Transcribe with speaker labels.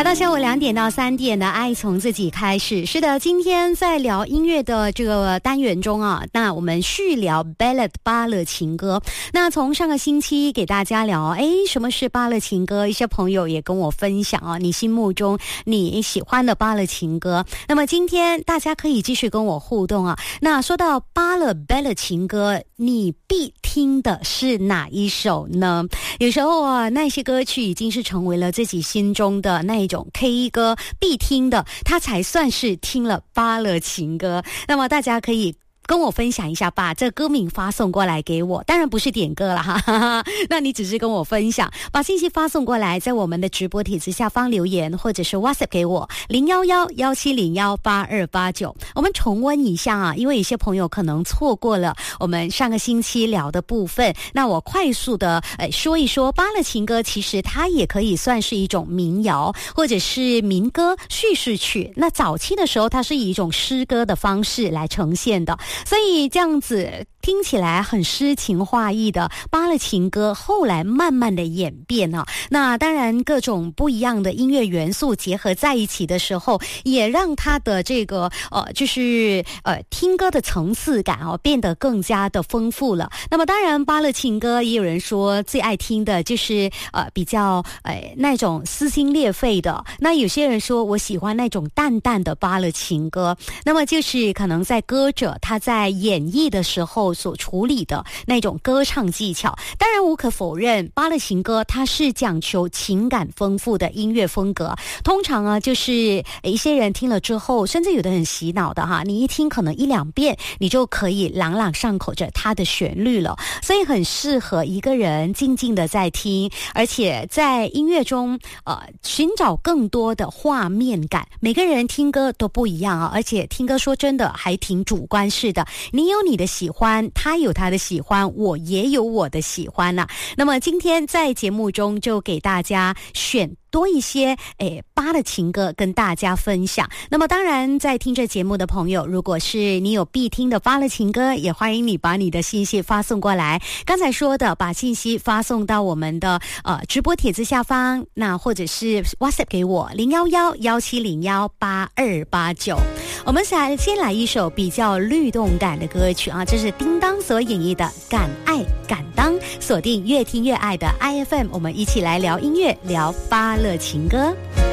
Speaker 1: 来到下午2点到3点的爱从自己开始。是的，今天在聊音乐的这个单元中啊，那我们续聊 Ballad 芭乐情歌。那从上个星期给大家聊什么是芭乐情歌，一些朋友也跟我分享啊，你心目中你喜欢的芭乐情歌。那么今天大家可以继续跟我互动啊。那说到芭乐 Ballad 情歌，你必听的是哪一首呢？有时候啊，那些歌曲已经是成为了自己心中的那一种 K 歌必听的，它才算是听了芭乐情歌。那么大家可以跟我分享一下，把这歌名发送过来给我，当然不是点歌了哈，那你只是跟我分享，把信息发送过来，在我们的直播帖子下方留言，或者是 WhatsApp 给我011-1701-8289。我们重温一下啊，因为有些朋友可能错过了我们上个星期聊的部分，那我快速的说一说，芭乐情歌其实它也可以算是一种民谣或者是民歌叙事曲，那早期的时候它是以一种诗歌的方式来呈现的，所以这样子听起来很诗情画意的芭乐情歌，后来慢慢的演变啊。那当然各种不一样的音乐元素结合在一起的时候，也让它的这个听歌的层次感变得更加的丰富了。那么当然芭乐情歌也有人说最爱听的就是比较那种撕心裂肺的，那有些人说我喜欢那种淡淡的芭乐情歌，那么就是可能在歌者他在演绎的时候所处理的那种歌唱技巧。当然无可否认，芭乐情歌它是讲求情感丰富的音乐风格，通常啊就是一些人听了之后，甚至有的很洗脑的哈，你一听可能1-2遍你就可以朗朗上口着它的旋律了，所以很适合一个人静静的在听，而且在音乐中寻找更多的画面感。每个人听歌都不一样啊，而且听歌说真的还挺主观式的，你有你的喜欢，他有他的喜欢，我也有我的喜欢啊。那么今天在节目中就给大家选多一些芭乐情歌跟大家分享。那么当然在听这节目的朋友，如果是你有必听的芭乐情歌，也欢迎你把你的信息发送过来。刚才说的把信息发送到我们的直播帖子下方，那或者是 WhatsApp 给我011-1701-8289。我们先来一首比较律动感的歌曲啊，这是叮当所演绎的《敢爱敢当》，锁定越听越爱的 IFM， 我们一起来聊音乐，聊芭乐情歌。